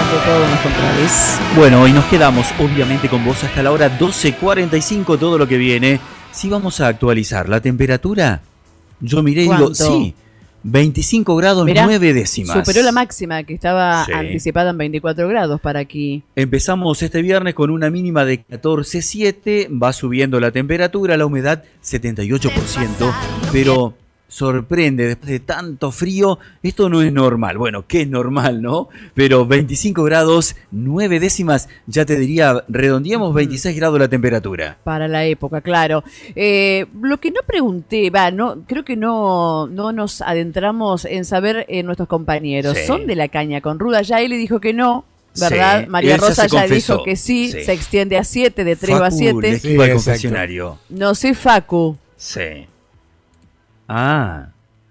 de todos los controles. Bueno, y nos quedamos obviamente con vos hasta la hora 12:45, todo lo que viene. Si vamos a actualizar la temperatura, yo miré y digo, sí, 25 grados, mirá, 9 décimas. Superó la máxima que estaba anticipada en 24 grados para aquí. Empezamos este viernes con una mínima de 14,7, va subiendo la temperatura, la humedad 78%, pero sorprende, después de tanto frío, esto no es normal. Bueno, ¿qué es normal, no? Pero 25 grados, 9 décimas, ya te diría, redondeamos 26 grados la temperatura. Para la época, claro. Lo que no pregunté, creo que no nos adentramos en saber nuestros compañeros. ¿Son de la caña con ruda? Ya él le dijo que no, ¿verdad? Sí, María Rosa ya dijo que sí, se extiende a 7, de 3 a 7. Le esquiva el confesionario. No sé, Facu. Sí. Ah.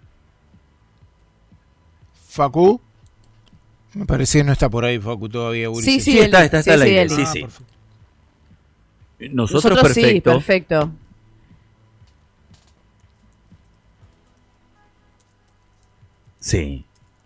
Facu. Me parece que no está por ahí Facu todavía. Sí, está al aire. Sí. Nosotros perfecto. Sí, perfecto. Sí.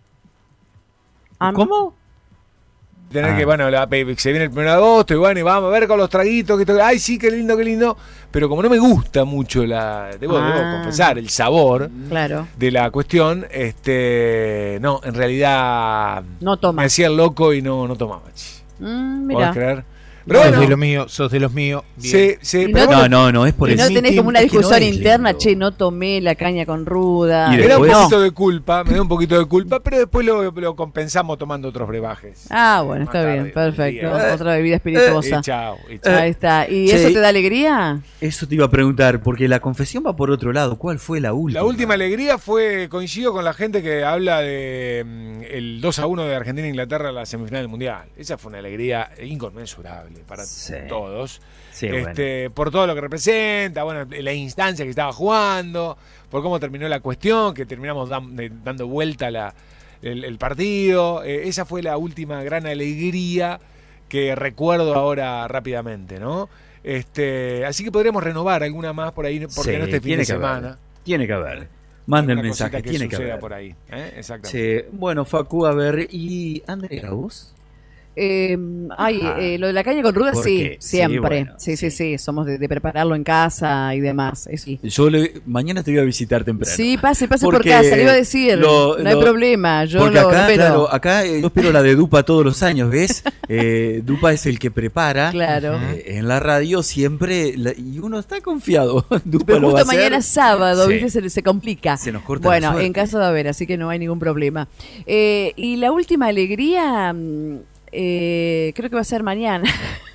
¿Cómo? Tener que, bueno, se viene el 1 de agosto y bueno, y vamos a ver con los traguitos. Ay, sí, qué lindo, qué lindo. Pero como no me gusta mucho debo confesar, el sabor de la cuestión, no, en realidad no toma. Me hacía el loco y no tomaba. Mira. ¿Podés creer? Pero bueno, sos de los míos. Sí, pero no, es por eso. eso. No tenés como una discusión interna, no tomé la caña con ruda. Me da un poquito de culpa, pero después lo compensamos tomando otros brebajes. Bueno, está bien, perfecto. Otra bebida espirituosa. Y chao. Ahí está. ¿Y eso te da alegría? Eso te iba a preguntar, porque la confesión va por otro lado. ¿Cuál fue la última? La última alegría coincido con la gente que habla de el 2-1 de Argentina e Inglaterra en la semifinal del Mundial. Esa fue una alegría inconmensurable para todos, por todo lo que representa, la instancia que estaba jugando, por cómo terminó la cuestión, que terminamos dando vuelta el partido. Esa fue la última gran alegría que recuerdo ahora rápidamente, ¿no? Así que podríamos renovar alguna más por ahí, porque no este fin de semana. Tiene que haber. Manda el mensaje, tiene que haber. Por ahí, exactamente. Bueno, Facu, a ver, ¿y Andrea, vos? Lo de la caña con ruda, sí, siempre. Sí, somos de prepararlo en casa y demás. Sí. Yo mañana te voy a visitar temprano. Sí, pase por casa, le iba a decir, no hay problema. Yo porque acá, claro, acá yo espero la de Dupa todos los años, ¿ves? Dupa es el que prepara en la radio siempre, y uno está confiado. Dupa pero lo justo va a hacer. Mañana es sábado, ¿viste? Se complica. Se nos corta bueno, en caso de haber, así que no hay ningún problema. Y la última alegría... creo que va a ser mañana.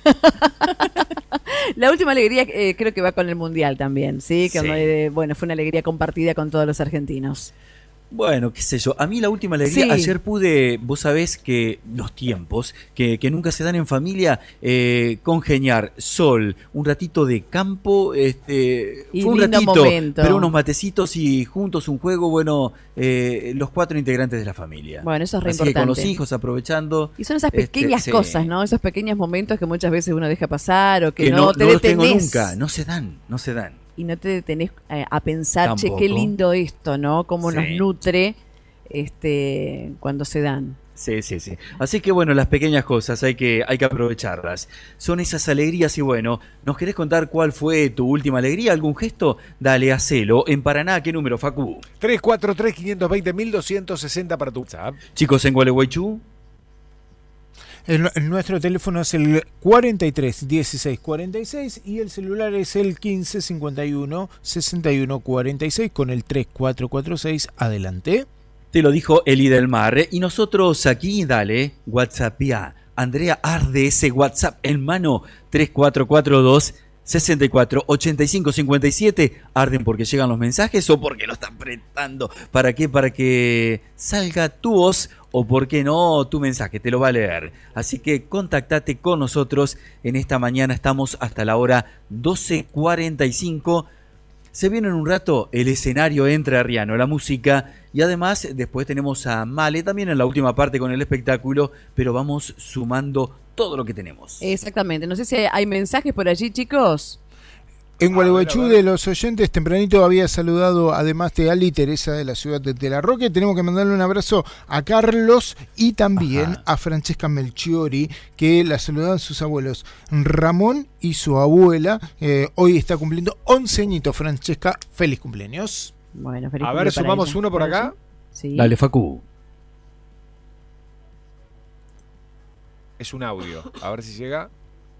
La última alegría creo que va con el Mundial también, ¿sí? Que fue una alegría compartida con todos los argentinos. Bueno, qué sé yo. A mí la última alegría, ayer pude, vos sabés que los tiempos que nunca se dan en familia, congeniar sol, un ratito de campo, y fue un lindo ratito, momento. Pero unos matecitos y juntos un juego, los 4 integrantes de la familia. Bueno, eso es re Así importante. que con los hijos aprovechando. Y son esas pequeñas cosas, ¿no? Esos pequeños momentos que muchas veces uno deja pasar o que no te los tengo detenés. nunca, no se dan. Y no te detenés a pensar, Tampoco. qué lindo esto, ¿no? Cómo nos nutre cuando se dan. Sí. Así que bueno, las pequeñas cosas hay que aprovecharlas. Son esas alegrías y bueno, ¿nos querés contar cuál fue tu última alegría? ¿Algún gesto? Dale, hacelo. En Paraná, ¿qué número, Facu? 343-520-1260 para tu WhatsApp. Chicos, en Gualeguaychú. Nuestro teléfono es el 43 16 46 y el celular es el 15 51 61 46 con el 3446. Adelante. Te lo dijo Eli del Mar. Y nosotros aquí, dale, WhatsAppía. Andrea arde ese WhatsApp en mano. 3442 64 85 57. Arden porque llegan los mensajes o porque lo están apretando. ¿Para qué? Para que salga tu voz o por qué no tu mensaje, te lo va a leer. Así que contactate con nosotros en esta mañana. Estamos hasta la hora 12:45. Se viene en un rato el escenario entrerriano, la música y además después tenemos a Male también en la última parte con el espectáculo, pero vamos sumando todo lo que tenemos. Exactamente. No sé si hay mensajes por allí, chicos. En Gualeguaychú, de los oyentes, tempranito había saludado además de Ali Teresa de la ciudad de La Roque. Tenemos que mandarle un abrazo a Carlos y también a Francesca Melchiori, que la saludaban sus abuelos Ramón y su abuela. Hoy está cumpliendo 11 añitos, Francesca. Feliz cumpleaños. Bueno, feliz A ver, sumamos uno por acá. Sí. Dale, Facu. Es un audio. A ver si llega.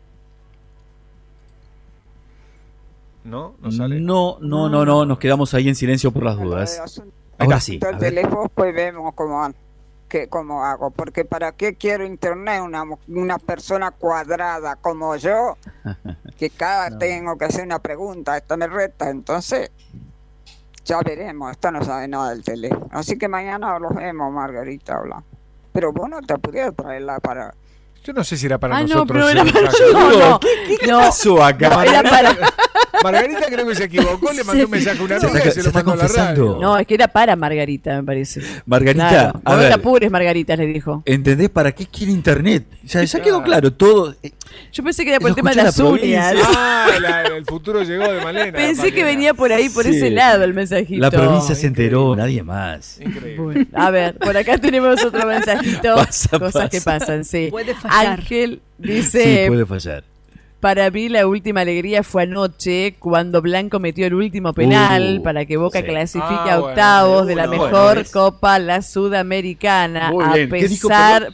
¿No? ¿No sale? No, nos quedamos ahí en silencio por las dudas. Ahora sí. El teléfono, pues vemos cómo hago, porque ¿para qué quiero internet? Una persona cuadrada como yo, que tengo que hacer una pregunta, esta me reta, entonces ya veremos, esta no sabe nada del teléfono. Así que mañana los vemos, Margarita, habla. Pero vos no te pudieras traerla para... Yo no sé si era para no, nosotros. pero era para ¿Qué pasó acá? No, era para... Margarita creo que se equivocó, le mandó un mensaje a una amiga y se lo mandó a la radio. No, es que era para Margarita, me parece. Margarita, claro. a No ver. te apures, Margarita, le dijo. ¿Entendés para qué quiere internet? Ya quedó claro, todo. Yo pensé que era por el Lo tema de escuché las en la uñas. El futuro llegó de Malena. Pensé que venía por ahí, por Sí. ese lado el mensajito. La provincia se enteró, nadie más. Increíble. Bueno, a ver, por acá tenemos otro mensajito. Cosas que pasan, sí. Puede fallar. Ángel Sí, dice... puede fallar. Para mí la última alegría fue anoche cuando Blanco metió el último penal para que Boca sí. clasifique a octavos de la bueno, mejor ¿ves? Copa, la Sudamericana. Muy A bien. ¿Qué dijo, pesar,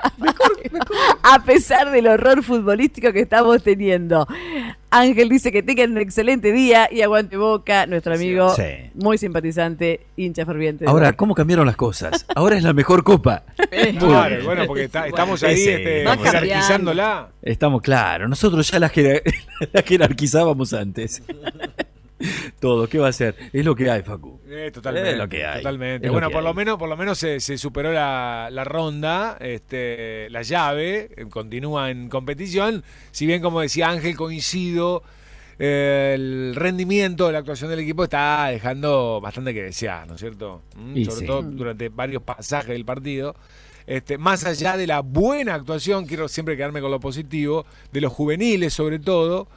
a pesar del horror futbolístico que estamos teniendo. Ángel dice que tengan un excelente día y aguante Boca, nuestro amigo Sí. muy simpatizante, hincha ferviente. de Ahora, Boca. ¿cómo cambiaron las cosas? Ahora es la mejor copa. Claro, bueno, porque estamos ahí Ese, va cambiando. jerarquizándola. Estamos claros. Nosotros ya la jerarquizábamos antes. Todo, ¿qué va a ser? Es lo que hay, Facu. Totalmente. Es lo que hay. Totalmente. Es lo Bueno, que por hay. lo menos se superó la ronda, la llave, continúa en competición. Si bien, como decía Ángel, coincido, el rendimiento de la actuación del equipo está dejando bastante que desear, ¿no es cierto? Y Sobre sí. todo durante varios pasajes del partido. Más allá de la buena actuación, quiero siempre quedarme con lo positivo, de los juveniles sobre todo,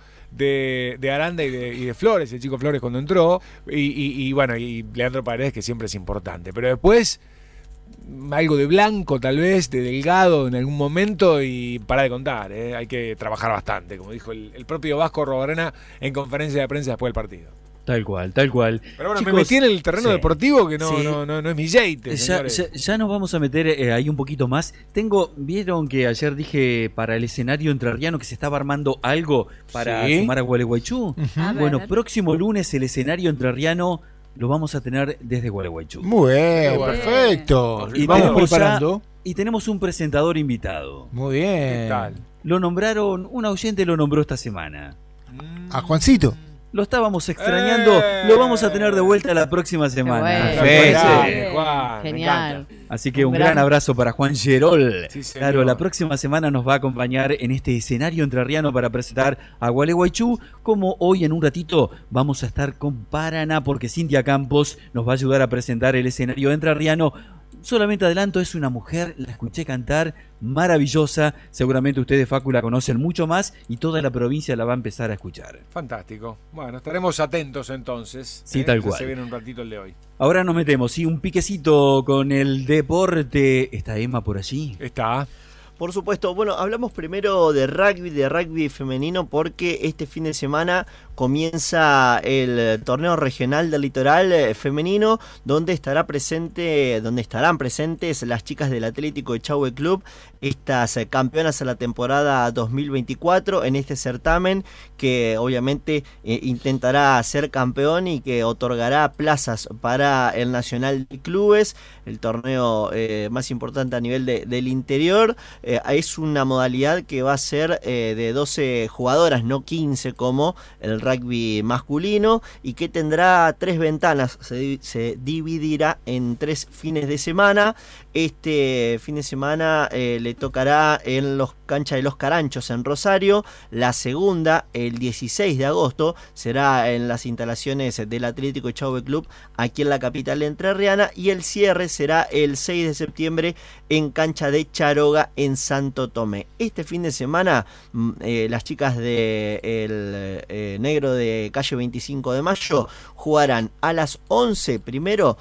de Aranda y de Flores, el chico Flores cuando entró, y bueno, y Leandro Paredes, que siempre es importante. Pero después, algo de Blanco tal vez, de Delgado en algún momento, y para de contar, hay que trabajar bastante, como dijo el propio Vasco Robarena en conferencia de prensa después del partido. Tal cual, tal cual. Pero bueno, Chicos, me metí en el terreno sí. deportivo que no, Sí. no es mi jeite, señores. Ya nos vamos a meter ahí un poquito más. Vieron que ayer dije para el escenario entrerriano que se estaba armando algo para Sí. sumar a Gualeguaychú. A Bueno, ver. próximo lunes el escenario entrerriano lo vamos a tener desde Gualeguaychú. Muy bien, bueno. perfecto. Y Vamos tenemos preparando. Y tenemos un presentador invitado. Muy ¿Qué bien. tal? Lo nombraron, un oyente lo nombró esta semana. A Juancito. Lo estábamos extrañando, lo vamos a tener de vuelta la próxima semana. bueno. Perfecto. Grande, Juan, me Genial. encanta. Así que un Un gran gran- abrazo para Juan Gerol. Sí, señor. Claro, la próxima semana nos va a acompañar en este escenario entrerriano para presentar a Gualeguaychú, como hoy en un ratito vamos a estar con Paraná, porque Cintia Campos nos va a ayudar a presentar el escenario entrerriano. Solamente adelanto, es una mujer, la escuché cantar, maravillosa, seguramente ustedes, Facu, la conocen mucho más y toda la provincia la va a empezar a escuchar. Fantástico. Bueno, estaremos atentos entonces. Sí, tal Ya cual. se viene un ratito el de hoy. Ahora nos metemos, sí, un piquecito con el deporte. ¿Está Emma por allí? Está. Por supuesto, bueno, hablamos primero de rugby femenino, porque este fin de semana comienza el torneo regional del litoral femenino, donde estarán presentes las chicas del Atlético Echagüe Club, estas campeonas a la temporada 2024 en este certamen que obviamente intentará ser campeón y que otorgará plazas para el Nacional de Clubes, el torneo más importante a nivel del interior. Es una modalidad que va a ser de 12 jugadoras, no 15 como el rugby masculino, y que tendrá 3 ventanas, se dividirá en 3 fines de semana. Este fin de semana le tocará en los canchas de Los Caranchos en Rosario. La segunda, el 16 de agosto, será en las instalaciones del Atlético Echagüe Club aquí en la capital entrerriana, y el cierre será el 6 de septiembre en cancha de Charoga en Santo Tomé. Este fin de semana las chicas de el negro de calle 25 de Mayo jugarán a las 11 primero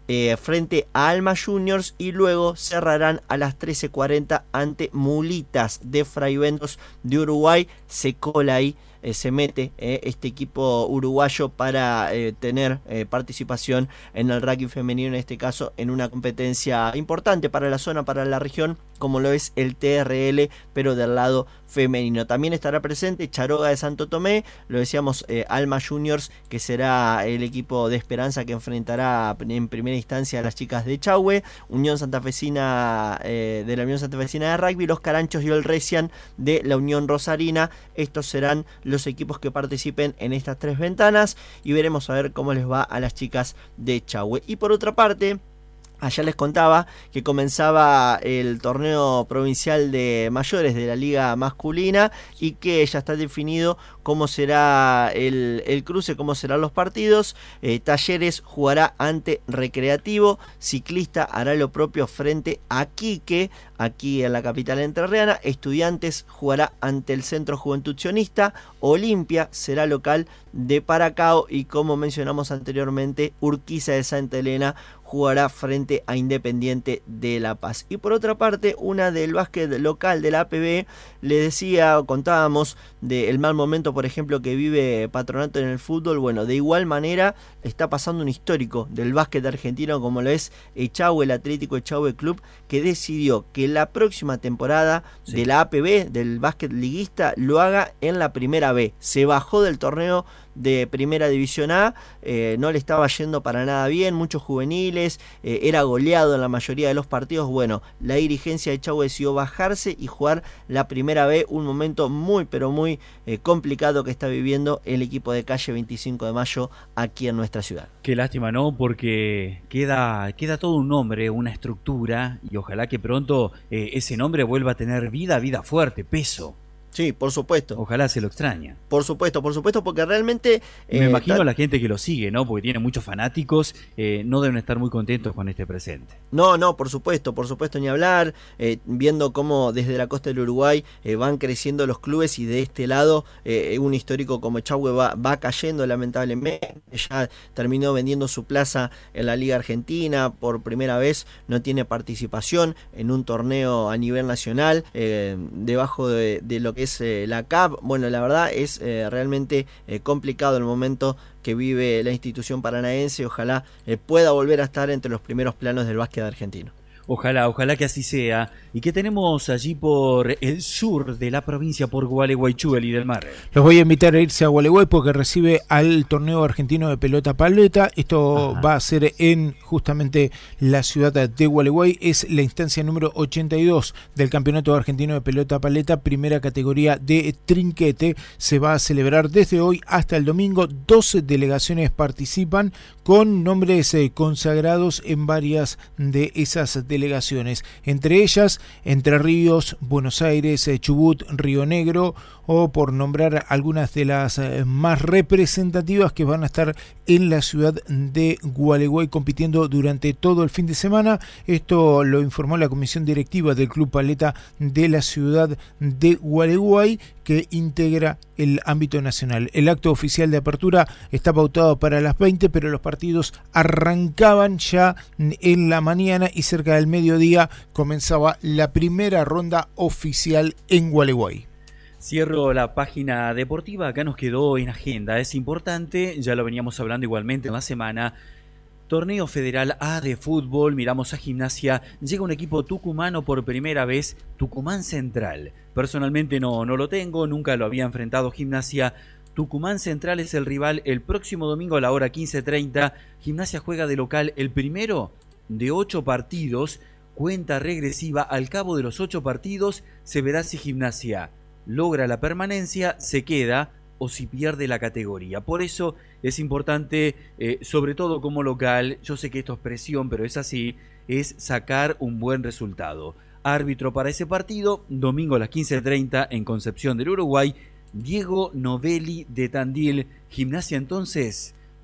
frente a Alma Juniors y luego cerrarán a las 13:40 ante Mulitas de Fraiventos de Uruguay. Se cola ahí, se mete este equipo uruguayo para tener participación en el rugby femenino, en este caso en una competencia importante para la zona, para la región, como lo es el TRL, pero del lado femenino. También estará presente Charoga de Santo Tomé, lo decíamos, Alma Juniors, que será el equipo de Esperanza que enfrentará en primera instancia a las chicas de Chahue, Unión Santafesina de la Unión Santafesina de Rugby, los Caranchos y el Recian de la Unión Rosarina. Estos serán los equipos que participen en estas 3 ventanas y veremos a ver cómo les va a las chicas de Chahue. Y por otra parte, allá les contaba que comenzaba el torneo provincial de mayores de la liga masculina y que ya está definido cómo será el cruce, cómo serán los partidos. Talleres jugará ante Recreativo, Ciclista hará lo propio frente a Quique, aquí en la capital entrerriana. Estudiantes jugará ante el Centro Juventud Sionista, Olimpia será local de Paracao y, como mencionamos anteriormente, Urquiza de Santa Elena jugará frente a Independiente de La Paz. Y por otra parte, una del básquet local de la APB, le decía, contábamos del mal momento, por ejemplo, que vive Patronato en el fútbol. Bueno, de igual manera está pasando un histórico del básquet argentino, como lo es Echagüe, el Atlético Echagüe Club, que decidió que la próxima temporada de la APB, del básquet liguista, lo haga en la primera B. Se bajó del torneo de primera división A, no le estaba yendo para nada bien, muchos juveniles, era goleado en la mayoría de los partidos. Bueno, la dirigencia de Echagüe decidió bajarse y jugar la primera B, un momento muy pero muy complicado que está viviendo el equipo de calle 25 de Mayo aquí en nuestra ciudad. Qué lástima, ¿no? Porque queda todo un nombre, una estructura, y ojalá que pronto ese nombre vuelva a tener vida fuerte, peso. Sí, por supuesto. Ojalá se lo extraña. Por supuesto, porque realmente... Me imagino a la gente que lo sigue, ¿no? Porque tiene muchos fanáticos, no deben estar muy contentos con este presente. No, por supuesto, ni hablar, viendo cómo desde la costa del Uruguay van creciendo los clubes y de este lado un histórico como Echagüe va cayendo lamentablemente. Ya terminó vendiendo su plaza en la Liga Argentina, por primera vez no tiene participación en un torneo a nivel nacional, debajo de lo que es la CAP. Bueno, la verdad es realmente complicado el momento que vive la institución paranaense. Ojalá pueda volver a estar entre los primeros planos del básquet argentino. Ojalá que así sea. ¿Y qué tenemos allí por el sur de la provincia, por Gualeguaychú, el del Mar? Los voy a invitar a irse a Gualeguay porque recibe al torneo argentino de pelota paleta. Esto va a ser en justamente la ciudad de Gualeguay. Es la instancia número 82 del Campeonato Argentino de Pelota Paleta, primera categoría de trinquete. Se va a celebrar desde hoy hasta el domingo. 12 delegaciones participan con nombres consagrados en varias de esas delegaciones, entre ellas Entre Ríos, Buenos Aires, Chubut, Río Negro, o por nombrar algunas de las más representativas que van a estar en la ciudad de Gualeguay compitiendo durante todo el fin de semana. Esto lo informó la comisión directiva del Club Paleta de la ciudad de Gualeguay, que integra el ámbito nacional. El acto oficial de apertura está pautado para las 20, pero los partidos arrancaban ya en la mañana y cerca del mediodía comenzaba la primera ronda oficial en Gualeguay. Cierro la página deportiva, acá nos quedó en agenda, es importante, ya lo veníamos hablando igualmente en la semana. Torneo Federal A de fútbol, miramos a Gimnasia, llega un equipo tucumano por primera vez, Tucumán Central. Personalmente no lo tengo, nunca lo había enfrentado Gimnasia. Tucumán Central es el rival el próximo domingo a la hora 15:30. Gimnasia juega de local el primero de 8 partidos, cuenta regresiva, al cabo de los 8 partidos se verá si Gimnasia logra la permanencia, se queda o si pierde la categoría. Por eso es importante, sobre todo como local, yo sé que esto es presión, pero es así, es sacar un buen resultado. Árbitro para ese partido, domingo a las 15:30 en Concepción del Uruguay, Diego Novelli de Tandil. Gimnasia entonces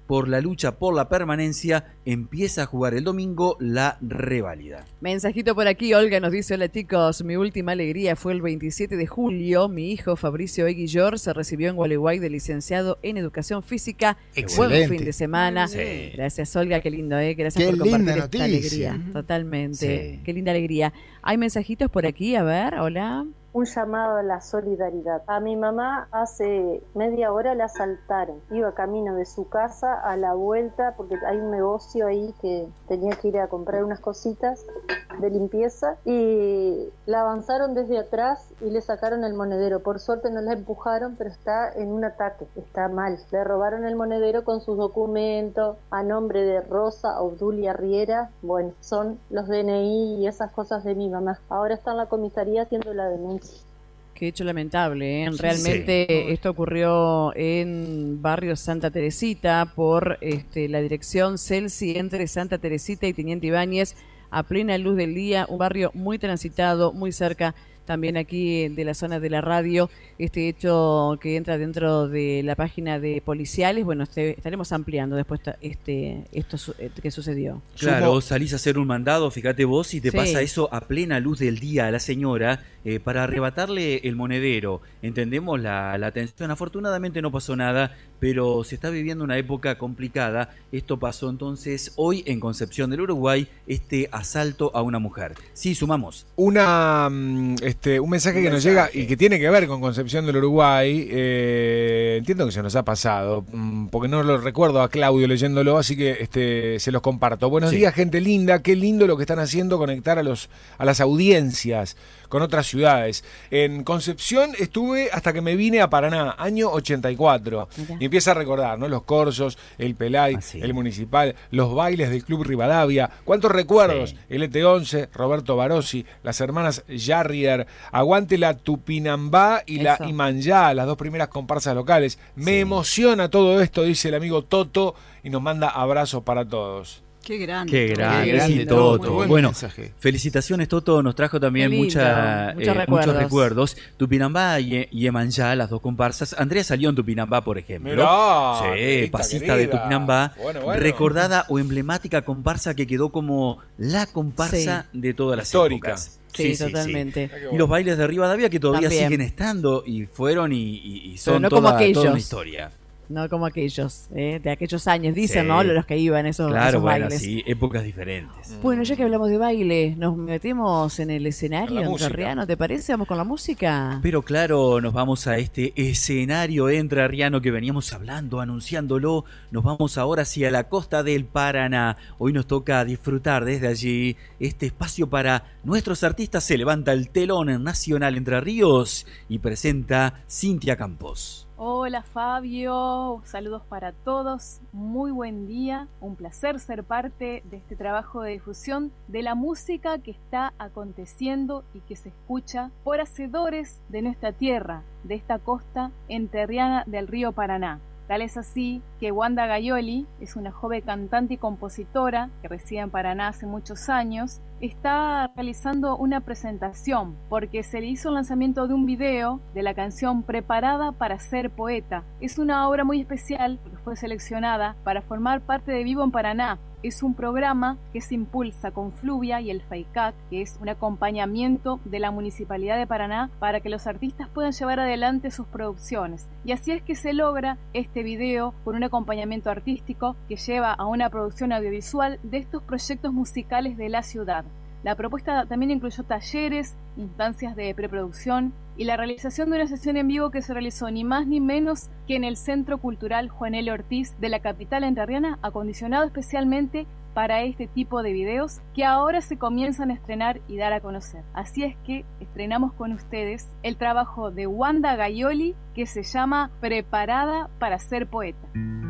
por la lucha por la permanencia, empieza a jugar el domingo la reválida. Mensajito por aquí, Olga nos dice: hola chicos, mi última alegría fue el 27 de julio, mi hijo Fabricio Eguillor se recibió en Gualeguay de licenciado en Educación Física. Excelente. Buen fin de semana. Sí. Gracias Olga, qué lindo, gracias Qué por compartir linda esta noticia. alegría. Totalmente, Sí. qué linda alegría. Hay mensajitos por aquí, a ver, hola. Un llamado a la solidaridad. A mi mamá hace media hora la asaltaron. Iba camino de su casa a la vuelta porque hay un negocio ahí que tenía que ir a comprar unas cositas de limpieza y la avanzaron desde atrás y le sacaron el monedero. Por suerte no la empujaron, pero está en un ataque, está mal. Le robaron el monedero con sus documentos a nombre de Rosa Obdulia Riera. Bueno, son los DNI y esas cosas de mi mamá. Ahora está en la comisaría haciendo la denuncia. Qué hecho lamentable, ¿eh? Realmente esto ocurrió en barrio Santa Teresita por la dirección Celsi entre Santa Teresita y Teniente Ibáñez a plena luz del día, un barrio muy transitado, muy cerca también aquí de la zona de la radio. Este hecho que entra dentro de la página de policiales, bueno, estaremos ampliando después esto que sucedió. Claro, salís a hacer un mandado, fíjate vos, y te Sí. pasa eso a plena luz del día a la señora para arrebatarle el monedero. Entendemos la tensión, afortunadamente no pasó nada, pero se está viviendo una época complicada. Esto pasó entonces hoy en Concepción del Uruguay, este asalto a una mujer. Sí, sumamos. Un mensaje que nos llega y que tiene que ver con Concepción del Uruguay. Entiendo que se nos ha pasado, porque no lo recuerdo a Claudio leyéndolo, así que se los comparto. Buenos días, gente linda. Qué lindo lo que están haciendo, conectar a las audiencias con otras ciudades. En Concepción estuve hasta que me vine a Paraná, año 84. Mirá. Y empieza a recordar, ¿no? Los corsos, el Pelay, el Municipal, los bailes del Club Rivadavia. ¿Cuántos recuerdos? Sí. El ET11, Roberto Barossi, las hermanas Jarrier, aguante la Tupinambá y la Eso. Imanjá, las dos primeras comparsas locales. Me emociona todo esto, dice el amigo Toto, y nos manda abrazos para todos. Qué grande. Qué grande, grande, sí, Toto. Toto. Muy buen Bueno, mensaje. felicitaciones, Toto. Nos trajo también Qué lindo, muchos muchos recuerdos. Tupinambá y Iemanjá, las dos comparsas. Andrea salió en Tupinambá, por ejemplo. Mirá, Sí, Andreita, pasista de querida. Tupinambá. Bueno. Recordada o emblemática comparsa que quedó como la comparsa de todas las Histórica. épocas. Sí, totalmente. Y los bailes de Rivadavia que todavía También. siguen estando y fueron y son Pero no como toda aquellos. una historia. No como aquellos, de aquellos años, dicen, Sí. ¿no? Los que iban esos Claro, bueno, bailes. sí, épocas diferentes. Bueno, ya que hablamos de baile, nos metemos en el escenario Con la música. entrerriano, ¿te parece? Vamos con la música. Pero claro, nos vamos a este escenario entrerriano que veníamos hablando, anunciándolo. Nos vamos ahora hacia la costa del Paraná. Hoy nos toca disfrutar desde allí este espacio para nuestros artistas. Se levanta el telón nacional Entre Ríos y presenta Cintia Campos. Hola Fabio, saludos para todos, muy buen día, un placer ser parte de este trabajo de difusión de la música que está aconteciendo y que se escucha por hacedores de nuestra tierra, de esta costa entrerriana del río Paraná. Tal es así que Wanda Gaioli es una joven cantante y compositora que reside en Paraná hace muchos años. Está realizando una presentación porque se le hizo el lanzamiento de un video de la canción Preparada para ser poeta. Es una obra muy especial porque fue seleccionada para formar parte de Vivo en Paraná. Es un programa que se impulsa con Fluvia y el FAICAC, que es un acompañamiento de la Municipalidad de Paraná para que los artistas puedan llevar adelante sus producciones. Y así es que se logra este video con un acompañamiento artístico que lleva a una producción audiovisual de estos proyectos musicales de la ciudad. La propuesta también incluyó talleres, instancias de preproducción y la realización de una sesión en vivo que se realizó ni más ni menos que en el Centro Cultural Juan L. Ortiz de la capital entrerriana, acondicionado especialmente para este tipo de videos que ahora se comienzan a estrenar y dar a conocer. Así es que estrenamos con ustedes el trabajo de Wanda Gaioli que se llama Preparada para ser poeta.